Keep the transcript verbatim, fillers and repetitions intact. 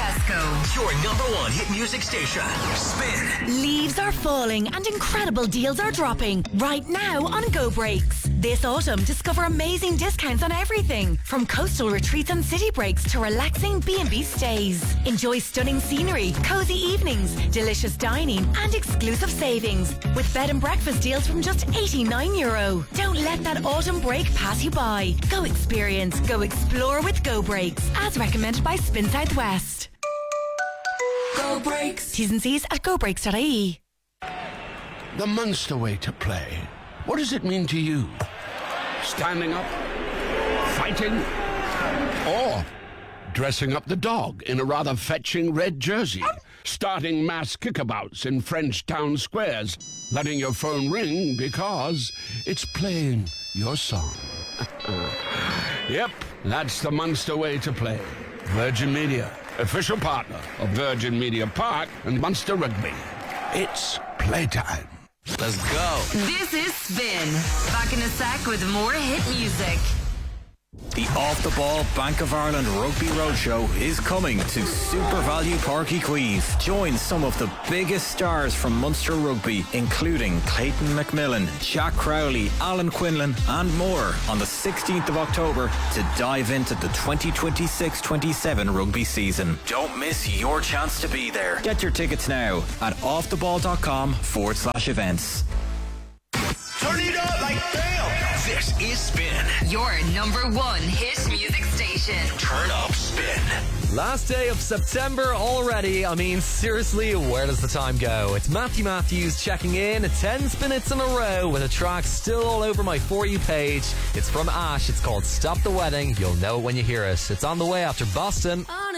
Tesco. Your number one hit music station. Spin. Leaves are falling and incredible deals are dropping right now on Go Breaks. This autumn, discover amazing discounts on everything from coastal retreats and city breaks to relaxing B and B stays. Enjoy stunning scenery, cozy evenings, delicious dining and exclusive savings with bed and breakfast deals from just eighty-nine euro. Don't let that autumn break pass you by. Go experience, go explore with Go Breaks, as recommended by Spin Southwest. Go Breaks. T's and C's at go breaks dot I E. The Munster way to play. What does it mean to you? Standing up? Fighting? Or dressing up the dog in a rather fetching red jersey? Starting mass kickabouts in French town squares? Letting your phone ring because it's playing your song? Yep, that's the Munster way to play. Virgin Media, official partner of Virgin Media Park and Munster Rugby. It's playtime. Let's go. This is Spin. Back in a sec with more hit music. The Off the Ball Bank of Ireland Rugby Roadshow is coming to Super Value Park Queeve. Join some of the biggest stars from Munster Rugby, including Clayton McMillan, Jack Crowley, Alan Quinlan, and more on the sixteenth of October to dive into the twenty twenty-six twenty-seven rugby season. Don't miss your chance to be there. Get your tickets now at offtheball.com forward slash events. Turn it up like damn. This is Spin. Your number one hit music station. Turn up Spin. Last day of September already. I mean, seriously, where does the time go? It's Matthew Matthews checking in ten minutes in a row with a track still all over my For You page. It's from Ash. It's called Stop the Wedding. You'll know it when you hear it. It's on the way after Boston.